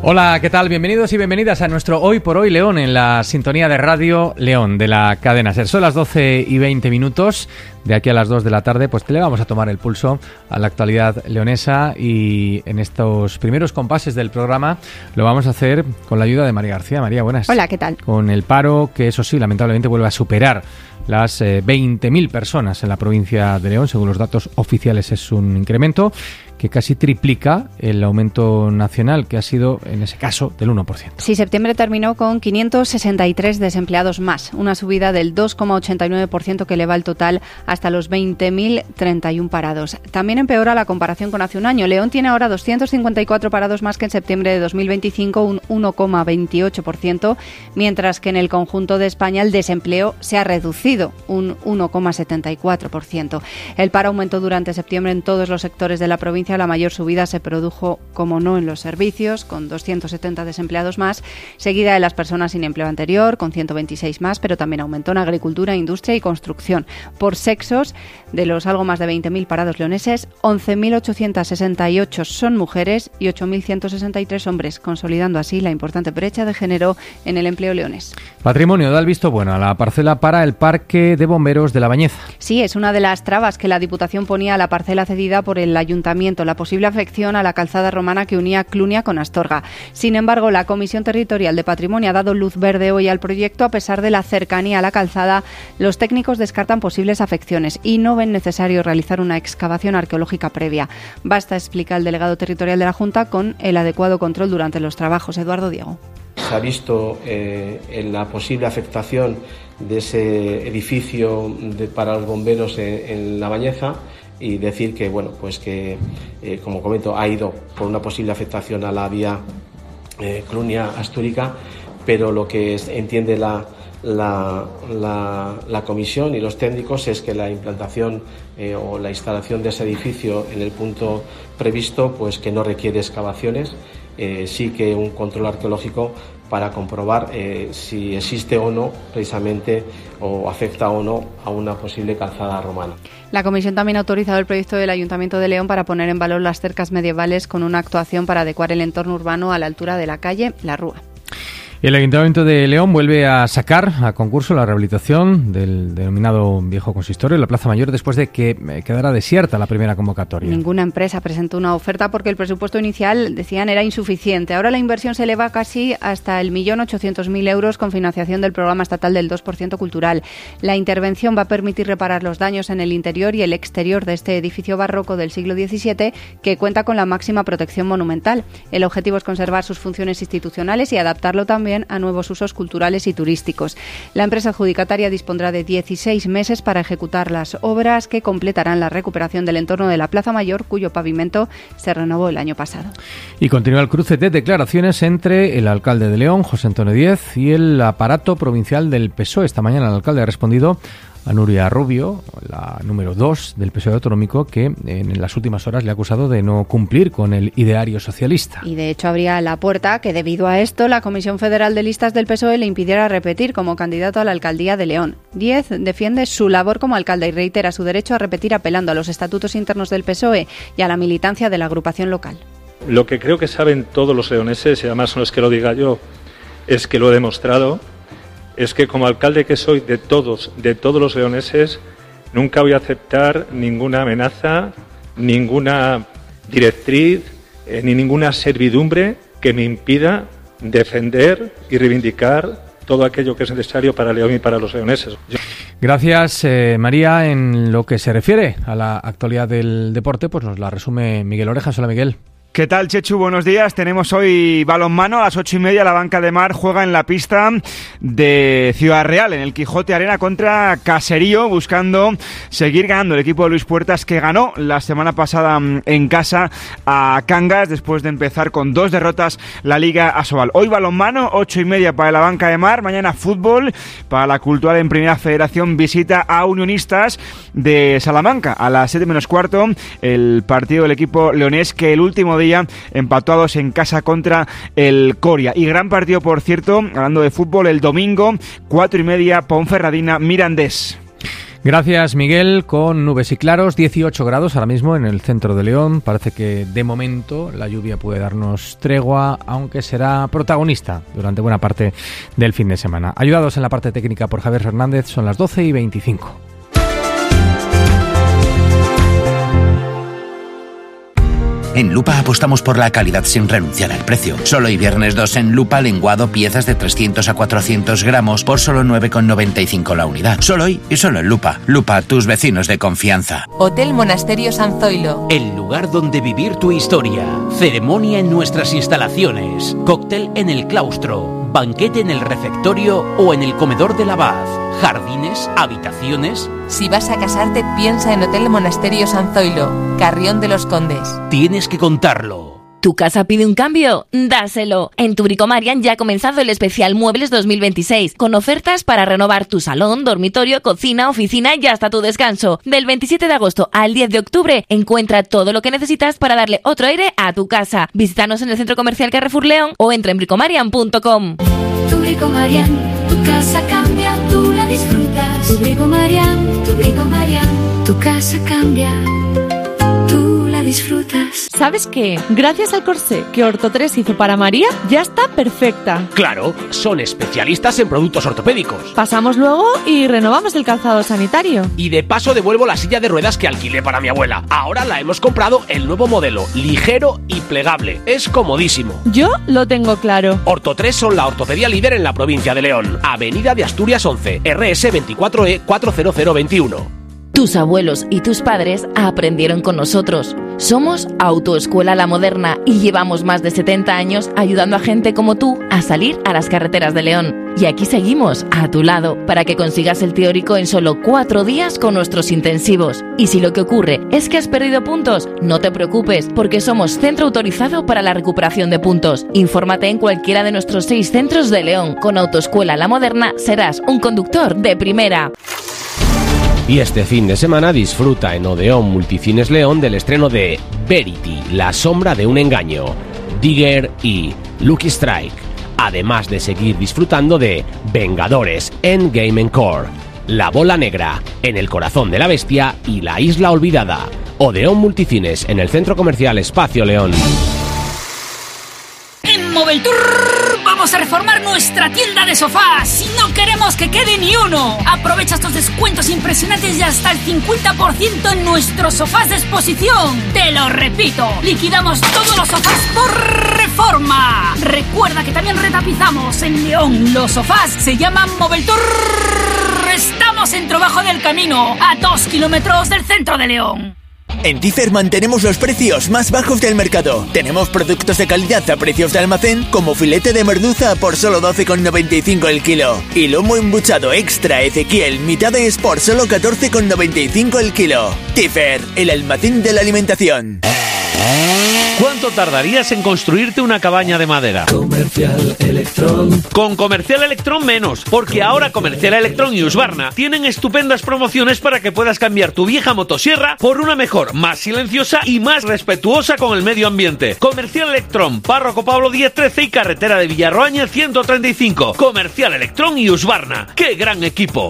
Hola, ¿qué tal? Bienvenidos y bienvenidas a nuestro Hoy por Hoy León en la sintonía de Radio León de la cadena SER. Son las 12:20. De aquí a las 2 de la tarde pues le vamos a tomar el pulso a la actualidad leonesa y en estos primeros compases del programa lo vamos a hacer con la ayuda de María García. María, buenas. Hola, ¿qué tal? Con el paro que, eso sí, lamentablemente vuelve a superar las 20.000 personas en la provincia de León. Según los datos oficiales es un incremento que casi triplica el aumento nacional, que ha sido, en ese caso, del 1%. Sí, septiembre terminó con 563 desempleados más, una subida del 2,89% que eleva el total hasta los 20.031 parados. También empeora la comparación con hace un año. León tiene ahora 254 parados más que en septiembre de 2025, un 1,28%, mientras que en el conjunto de España el desempleo se ha reducido, un 1,74%. El paro aumentó durante septiembre en todos los sectores de la provincia. La mayor subida se produjo, como no, en los servicios, con 270 desempleados más, seguida de las personas sin empleo anterior, con 126 más, pero también aumentó en agricultura, industria y construcción. Por sexos, de los algo más de 20.000 parados leoneses, 11.868 son mujeres y 8.163 hombres, consolidando así la importante brecha de género en el empleo leonés. Patrimonio da el visto bueno a la parcela para el Parque de Bomberos de La Bañeza. Sí, es una de las trabas que la Diputación ponía a la parcela cedida por el Ayuntamiento, la posible afección a la calzada romana que unía Clunia con Astorga. Sin embargo, la Comisión Territorial de Patrimonio ha dado luz verde hoy al proyecto. A pesar de la cercanía a la calzada, los técnicos descartan posibles afecciones y no ven necesario realizar una excavación arqueológica previa. Basta, explica el delegado territorial de la Junta, con el adecuado control durante los trabajos. Eduardo Diego. Se ha visto en la posible afectación de ese edificio para los bomberos en La Bañeza, y decir que, bueno, pues que, como comento, ha ido por una posible afectación a la vía Clunia-Astúrica, pero lo que entiende la comisión y los técnicos es que la implantación o la instalación de ese edificio en el punto previsto, pues que no requiere excavaciones, sí que un control arqueológico para comprobar si existe o no, precisamente, o afecta o no a una posible calzada romana. La Comisión también ha autorizado el proyecto del Ayuntamiento de León para poner en valor las cercas medievales con una actuación para adecuar el entorno urbano a la altura de la calle La Rúa. El Ayuntamiento de León vuelve a sacar a concurso la rehabilitación del denominado viejo consistorio en la Plaza Mayor después de que quedara desierta la primera convocatoria. Ninguna empresa presentó una oferta porque el presupuesto inicial, decían, era insuficiente. Ahora la inversión se eleva casi hasta el 1.800.000 euros con financiación del programa estatal del 2% cultural. La intervención va a permitir reparar los daños en el interior y el exterior de este edificio barroco del siglo XVII que cuenta con la máxima protección monumental. El objetivo es conservar sus funciones institucionales y adaptarlo también a nuevos usos culturales y turísticos. La empresa adjudicataria dispondrá de 16 meses para ejecutar las obras que completarán la recuperación del entorno de la Plaza Mayor, cuyo pavimento se renovó el año pasado. Y continúa el cruce de declaraciones entre el alcalde de León, José Antonio Díez, y el aparato provincial del PSOE. Esta mañana el alcalde ha respondido a Nuria Rubio, la número 2 del PSOE autonómico, que en las últimas horas le ha acusado de no cumplir con el ideario socialista. Y de hecho abría la puerta que debido a esto la Comisión Federal de Listas del PSOE le impidiera repetir como candidato a la alcaldía de León. Díez defiende su labor como alcalde y reitera su derecho a repetir apelando a los estatutos internos del PSOE y a la militancia de la agrupación local. Lo que creo que saben todos los leoneses, y además no es que lo diga yo, es que lo he demostrado, es que como alcalde que soy de todos los leoneses, nunca voy a aceptar ninguna amenaza, ninguna directriz, ni ninguna servidumbre que me impida defender y reivindicar todo aquello que es necesario para León y para los leoneses. Gracias, María. En lo que se refiere a la actualidad del deporte, pues nos la resume Miguel Orejas. Hola, Miguel. ¿Qué tal, Chechu? Buenos días. Tenemos hoy balonmano a las 8:30. La Banca de Mar juega en la pista de Ciudad Real, en el Quijote Arena, contra Caserío, buscando seguir ganando el equipo de Luis Puertas, que ganó la semana pasada en casa a Cangas, después de empezar con 2 derrotas la Liga Asobal. Hoy balonmano, 8:30 para la Banca de Mar. Mañana fútbol para la Cultural en Primera Federación. Visita a Unionistas de Salamanca a las 7:15. El partido del equipo leonés, que el último día empató a 2 en casa contra el Coria. Y gran partido, por cierto, hablando de fútbol, el domingo, 4:30, Ponferradina Mirandés. Gracias, Miguel. Con nubes y claros, 18 grados ahora mismo en el centro de León. Parece que de momento la lluvia puede darnos tregua, aunque será protagonista durante buena parte del fin de semana. Ayudados en la parte técnica por Javier Fernández, son las 12:25. En Lupa apostamos por la calidad sin renunciar al precio. Solo hoy viernes 2 en Lupa, lenguado, piezas de 300 a 400 gramos por solo 9,95 la unidad. Solo hoy y solo en Lupa. Lupa, tus vecinos de confianza. Hotel Monasterio San Zoilo. El lugar donde vivir tu historia. Ceremonia en nuestras instalaciones. Cóctel en el claustro. Banquete en el refectorio o en el comedor del abad. Jardines, habitaciones. Si vas a casarte, piensa en Hotel Monasterio San Zoilo, Carrión de los Condes. Tienes que contarlo. ¿Tu casa pide un cambio? ¡Dáselo! En tu Bricomarian ya ha comenzado el especial Muebles 2026, con ofertas para renovar tu salón, dormitorio, cocina, oficina y hasta tu descanso. Del 27 de agosto al 10 de octubre, encuentra todo lo que necesitas para darle otro aire a tu casa. Visítanos en el Centro Comercial Carrefour León o entra en bricomarian.com. Tu Bricomarian, tu casa cambia, tú la disfrutas. Tu Bricomarian, tu casa cambia, tú la disfrutas. ¿Sabes qué? Gracias al corsé que Orto3 hizo para María, ya está perfecta. Claro, son especialistas en productos ortopédicos. Pasamos luego y renovamos el calzado sanitario. Y de paso devuelvo la silla de ruedas que alquilé para mi abuela. Ahora la hemos comprado el nuevo modelo, ligero y plegable. Es comodísimo. Yo lo tengo claro. Orto3 son la ortopedia líder en la provincia de León. Avenida de Asturias 11, RS 24E 40021. Tus abuelos y tus padres aprendieron con nosotros. Somos Autoescuela La Moderna y llevamos más de 70 años ayudando a gente como tú a salir a las carreteras de León. Y aquí seguimos, a tu lado, para que consigas el teórico en solo 4 días con nuestros intensivos. Y si lo que ocurre es que has perdido puntos, no te preocupes, porque somos centro autorizado para la recuperación de puntos. Infórmate en cualquiera de nuestros 6 centros de León. Con Autoescuela La Moderna serás un conductor de primera. Y este fin de semana disfruta en Odeón Multicines León del estreno de Verity, la sombra de un engaño, Digger y Lucky Strike, además de seguir disfrutando de Vengadores, Endgame Encore, La Bola Negra, En el Corazón de la Bestia y La Isla Olvidada. Odeón Multicines en el Centro Comercial Espacio León. En Moveltour vamos a reformar nuestra tienda de sofás y no queremos que quede ni uno. Aprovecha estos descuentos impresionantes y hasta el 50% en nuestros sofás de exposición. Te lo repito, liquidamos todos los sofás por reforma. Recuerda que también retapizamos en León. Los sofás se llaman Moveltour. Estamos en Trabajo del Camino, a 2 kilómetros del centro de León. En Tifer mantenemos los precios más bajos del mercado. Tenemos productos de calidad a precios de almacén, como filete de merluza por solo 12,95 el kilo. Y lomo embuchado extra Ezequiel mitades por solo 14,95 el kilo. Tifer, el almacén de la alimentación. ¿Cuánto tardarías en construirte una cabaña de madera? Comercial Electrón. Con Comercial Electrón menos, porque ahora Comercial Electrón y Husqvarna tienen estupendas promociones para que puedas cambiar tu vieja motosierra por una mejor, más silenciosa y más respetuosa con el medio ambiente. Comercial Electrón, Párroco Pablo 1013 y carretera de Villarroaña 135. Comercial Electrón y Husqvarna. ¡Qué gran equipo!